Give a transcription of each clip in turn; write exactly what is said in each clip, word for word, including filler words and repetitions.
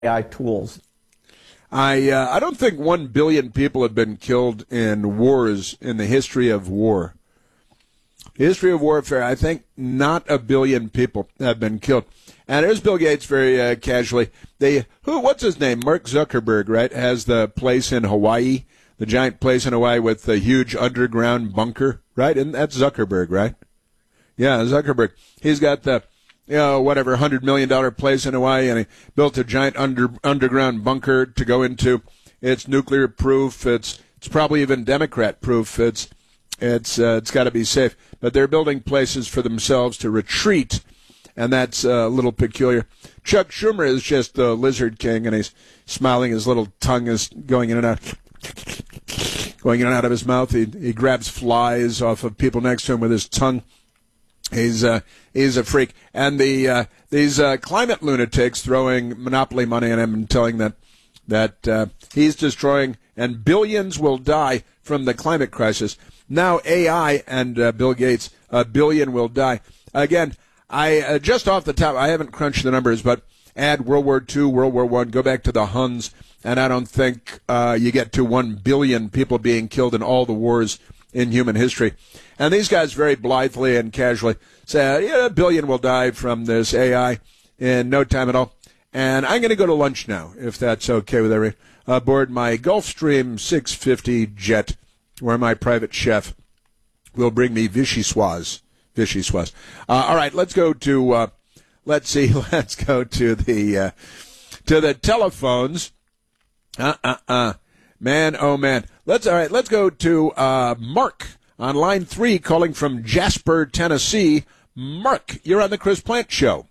A I tools. I uh, I don't think one billion people have been killed in wars in the history of war. History of warfare, I think not a billion people have been killed. And there's Bill Gates very uh, casually. They who what's his name? Mark Zuckerberg, right? Has the place in Hawaii, the giant place in Hawaii with the huge underground bunker, right? And that's Zuckerberg, right? Yeah, Zuckerberg. He's got the you know, whatever, one hundred million dollars place in Hawaii, and he built a giant under, underground bunker to go into. It's nuclear-proof. It's it's probably even Democrat-proof. It's it's uh, it's got to be safe. But they're building places for themselves to retreat, and that's uh, a little peculiar. Chuck Schumer is just the lizard king, and he's smiling. His little tongue is going in and out, going in and out of his mouth. He, he grabs flies off of people next to him with his tongue. He's uh, he's a freak, and the uh, these uh, climate lunatics throwing monopoly money at him and telling that that uh, he's destroying and billions will die from the climate crisis. Now A I and uh, Bill Gates, a billion will die. Again, I uh, just off the top, I haven't crunched the numbers, but add World War Two, World War One, go back to the Huns, and I don't think uh, you get to one billion people being killed in all the wars in human history. And these guys very blithely and casually say, yeah, a billion will die from this A I in no time at all. And I'm going to go to lunch now, if that's okay with everyone, aboard my Gulfstream six fifty jet, where my private chef will bring me vichyssoise. Vichyssoise. Uh, all right, let's go to, uh, let's see, let's go to the, uh, to the telephones. Uh-uh-uh. Man, oh man. Let's, all right, let's go to uh, Mark on line three, calling from Jasper, Tennessee. Mark, you're on the Chris Plant Show.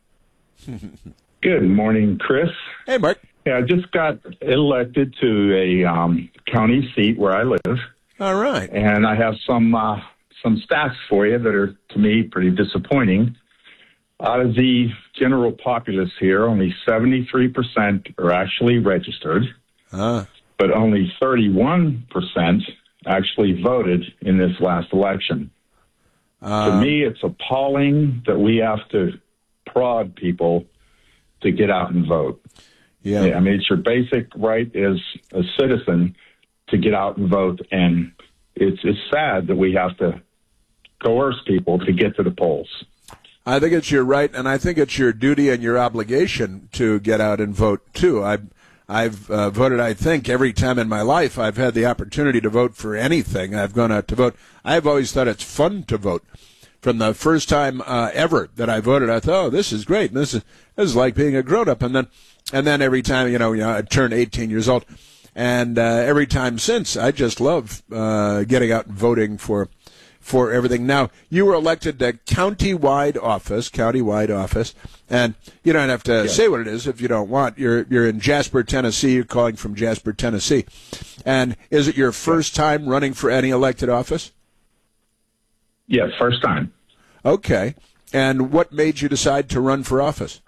Good morning, Chris. Hey, Mark. Yeah, I just got elected to a um, county seat where I live. All right. And I have some uh, some stats for you that are, to me, pretty disappointing. Out of the general populace here, only seventy-three percent are actually registered. Uh. But only thirty-one percent actually voted in this last election. Uh, to me, it's appalling that we have to prod people to get out and vote. Yeah. I mean, it's your basic right as a citizen to get out and vote, and it's it's sad that we have to coerce people to get to the polls. I think it's your right, and I think it's your duty and your obligation to get out and vote, too. I I've uh, voted, I think, every time in my life I've had the opportunity to vote for anything. I've gone out to vote. I've always thought it's fun to vote. From the first time uh, ever that I voted, I thought, oh, this is great. This is this is like being a grown-up. And then, and then every time, you know, you know I turned eighteen years old. And uh, every time since, I just love uh, getting out and voting for for everything. Now, you were elected to county-wide office, county-wide office, and you don't have to yeah. say what it is if you don't want. You're you're in Jasper, Tennessee. You're calling from Jasper, Tennessee. And is it your first time running for any elected office? Yes, first time. Okay. And what made you decide to run for office?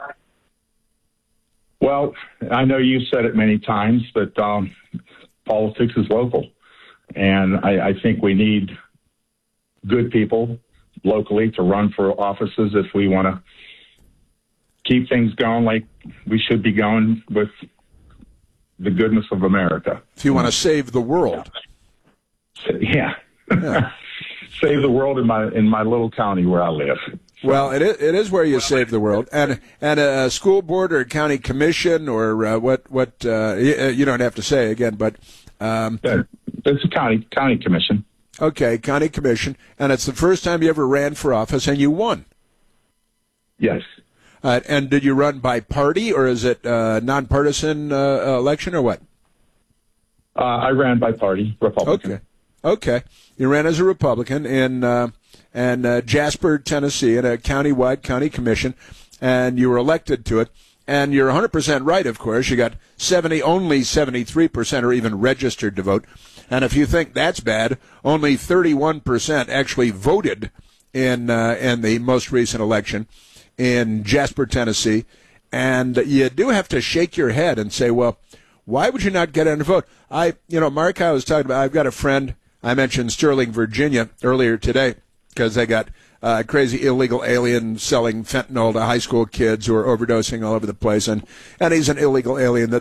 Well, I know you've said it many times, but um, politics is local. And I, I think we need good people locally to run for offices if we want to keep things going like we should be going with the goodness of America. If you want to save the world. Yeah. yeah. Save the world in my in my little county where I live. So. Well, it is, it is where you save the world, and and a school board or a county commission or uh, what what uh, you, you don't have to say again, but um, yeah, it's a county county commission. Okay, county commission, and it's the first time you ever ran for office, and you won. Yes. Uh, and did you run by party, or is it uh, nonpartisan uh, election, or what? Uh, I ran by party, Republican. Okay. Okay. You ran as a Republican in uh, and uh, Jasper, Tennessee, in a county-wide county commission, and you were elected to it. And you're one hundred percent right, of course. You got seventy, only seventy-three percent are even registered to vote. And if you think that's bad, only thirty-one percent actually voted in uh, in the most recent election in Jasper, Tennessee. And you do have to shake your head and say, well, why would you not get out and vote? I, you know, Mark, I was talking about, I've got a friend, I mentioned Sterling, Virginia earlier today because they got uh, crazy illegal alien selling fentanyl to high school kids who are overdosing all over the place, and and he's an illegal alien that